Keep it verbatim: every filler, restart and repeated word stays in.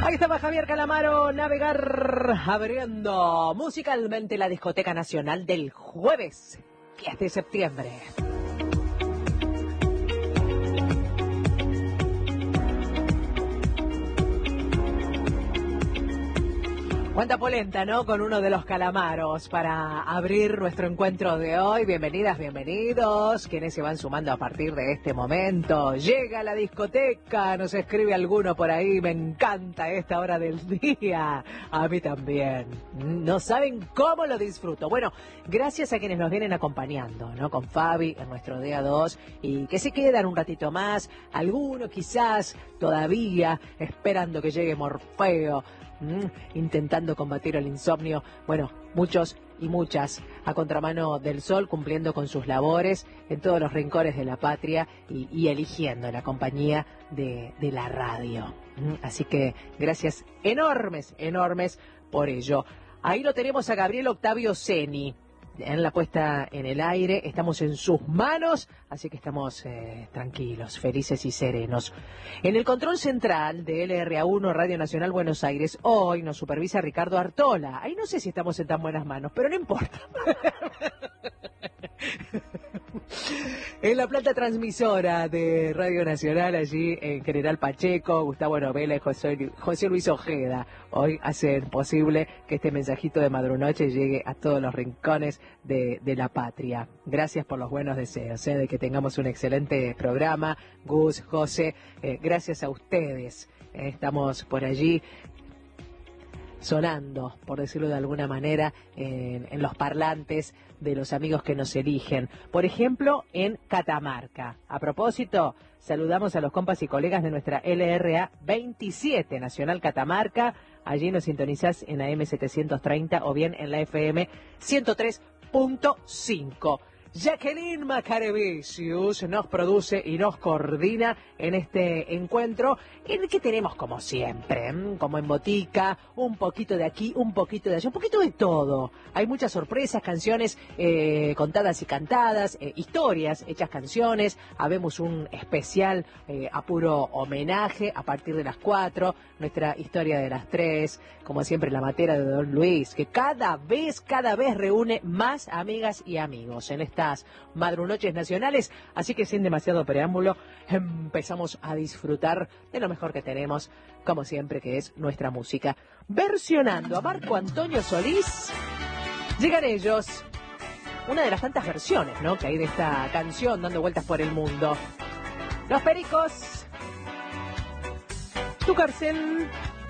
Ahí estaba Javier Calamaro, Navegar, abriendo musicalmente la discoteca nacional del jueves diez de septiembre. Cuánta polenta, ¿no? Con uno de los Calamaros para abrir nuestro encuentro de hoy. Bienvenidas, bienvenidos. Quienes se van sumando a partir de este momento. Llega la discoteca, nos escribe alguno por ahí. Me encanta esta hora del día. A mí también. No saben cómo lo disfruto. Bueno, gracias a quienes nos vienen acompañando, ¿no? Con Fabi en nuestro día dos. Y que se quedan un ratito más. Algunos quizás todavía esperando que llegue Morfeo. Intentando combatir el insomnio, bueno, muchos y muchas a contramano del sol, cumpliendo con sus labores en todos los rincones de la patria y, y eligiendo la compañía de, de la radio. Así que gracias enormes, enormes por ello. Ahí lo tenemos a Gabriel Octavio Ceni en la puesta en el aire, estamos en sus manos, así que estamos eh, tranquilos, felices y serenos. En el control central de L R A uno Radio Nacional Buenos Aires, hoy nos supervisa Ricardo Artola. Ahí no sé si estamos en tan buenas manos, pero no importa. En la planta transmisora de Radio Nacional, allí en General Pacheco, Gustavo Novela y José, José Luis Ojeda, hoy hacen posible que este mensajito de Madrunoche llegue a todos los rincones de, de la patria. Gracias por los buenos deseos, ¿eh? De que tengamos un excelente programa. Gus, José, eh, gracias a ustedes. Eh, estamos por allí sonando, por decirlo de alguna manera, en, en los parlantes de los amigos que nos eligen. Por ejemplo, en Catamarca. A propósito, saludamos a los compas y colegas de nuestra L R A veintisiete Nacional Catamarca. Allí nos sintonizás en A M setecientos treinta o bien en la F M ciento tres punto cinco. Jacqueline Macarevicius nos produce y nos coordina en este encuentro en el que tenemos, como siempre, como en botica, un poquito de aquí, un poquito de allá, un poquito de todo. Hay muchas sorpresas, canciones eh, contadas y cantadas, eh, historias hechas canciones. Habemos un especial eh, a puro homenaje a partir de las cuatro, nuestra historia de las tres, como siempre la matera de Don Luis, que cada vez, cada vez reúne más amigas y amigos en esta Madrunoches Nacionales, así que sin demasiado preámbulo empezamos a disfrutar de lo mejor que tenemos, como siempre, que es nuestra música. Versionando a Marco Antonio Solís, llegan ellos, una de las tantas versiones, ¿no?, que hay de esta canción dando vueltas por el mundo. Los Pericos, Tu Cárcel.